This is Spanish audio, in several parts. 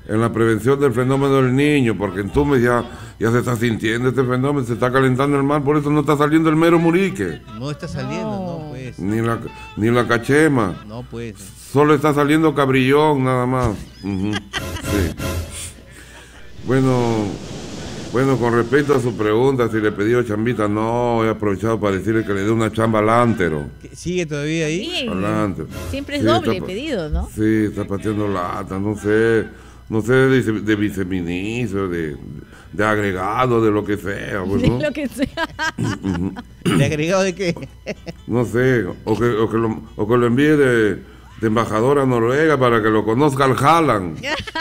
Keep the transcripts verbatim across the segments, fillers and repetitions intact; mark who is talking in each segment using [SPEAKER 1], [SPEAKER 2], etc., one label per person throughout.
[SPEAKER 1] en la prevención del fenómeno del niño, porque en Tumbes ya, ya se está sintiendo este fenómeno, se está calentando el mar, por eso no está saliendo el mero Murique.
[SPEAKER 2] No está saliendo, no, no pues.
[SPEAKER 1] Ni la, ni la Cachema.
[SPEAKER 2] No pues.
[SPEAKER 1] Solo está saliendo Cabrillón, nada más. Uh-huh. Sí. Bueno, bueno, con respecto a su pregunta, si le he pedido chambita, no, he aprovechado para decirle que le dé una chamba al Antero.
[SPEAKER 2] ¿Sigue todavía ahí?
[SPEAKER 3] Sí,
[SPEAKER 1] Al Antero.
[SPEAKER 3] siempre es
[SPEAKER 1] Sí,
[SPEAKER 3] doble
[SPEAKER 1] está,
[SPEAKER 3] pedido, ¿no?
[SPEAKER 1] Sí, está pateando lata, no sé, no sé, de, de viceministro, de, de agregado, de lo que sea. Pues, ¿no?
[SPEAKER 3] De lo que sea.
[SPEAKER 2] ¿De agregado de qué?
[SPEAKER 1] No sé, o que, o que, lo, o que lo envíe de, de embajador a Noruega para que lo conozca al Haaland.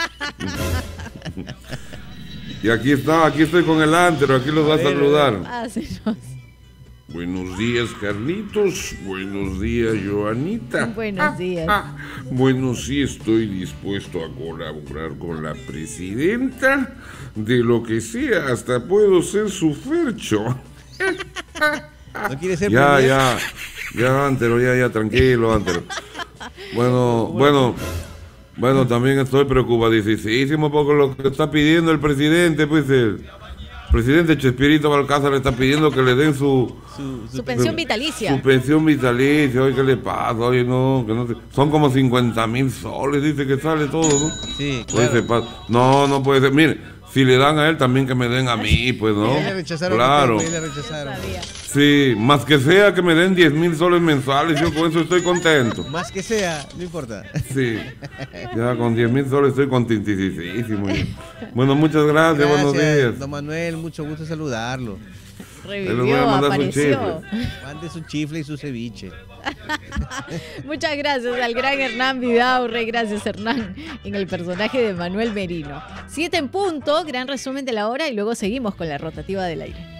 [SPEAKER 1] Y aquí está, aquí estoy con el Antero, aquí los va a saludar.
[SPEAKER 3] Ah, sí, no.
[SPEAKER 1] Buenos días, Carlitos. Buenos días, Joanita.
[SPEAKER 3] Buenos días.
[SPEAKER 1] Ah, ah. Bueno, sí estoy dispuesto a colaborar con la presidenta. De lo que sea, hasta puedo ser su fercho.
[SPEAKER 2] ¿No quiere ser
[SPEAKER 1] Ya,
[SPEAKER 2] premier?
[SPEAKER 1] ya, ya, Antero, ya, ya, tranquilo, Antero. Bueno, bueno, bueno, también estoy preocupadísimo por lo que está pidiendo el presidente, pues el presidente Chespirito Balcázar le está pidiendo que le den su...
[SPEAKER 2] Su, su-
[SPEAKER 3] Su pensión vitalicia.
[SPEAKER 1] Su pensión vitalicia, oye, ¿qué le pasa? Oye, no, que no sé. Son como cincuenta mil soles, dice que sale todo, ¿no?
[SPEAKER 2] Sí,
[SPEAKER 1] Oye,
[SPEAKER 2] claro.
[SPEAKER 1] se pasa. No, no puede ser. Mire, si le dan a él, también que me den a mí, pues, ¿no?
[SPEAKER 2] Ya le rechazaron.
[SPEAKER 1] Claro.
[SPEAKER 2] Ya le rechazaron.
[SPEAKER 3] Sabía.
[SPEAKER 1] Sí, más que sea que me den diez mil soles mensuales, yo con eso estoy contento.
[SPEAKER 2] Más que sea, no importa.
[SPEAKER 1] Sí, ya con diez mil soles estoy contentísimo. Bueno, muchas gracias, buenos días.
[SPEAKER 2] Don Manuel, mucho gusto saludarlo.
[SPEAKER 1] les voy
[SPEAKER 3] Revivió,
[SPEAKER 1] a mandar su
[SPEAKER 3] apareció.
[SPEAKER 2] Mande su chifle y su ceviche.
[SPEAKER 3] Muchas gracias al gran Hernán Vidaurre, gracias Hernán, en el personaje de Manuel Merino. Siete en punto, gran resumen de la hora y luego seguimos con la rotativa del aire.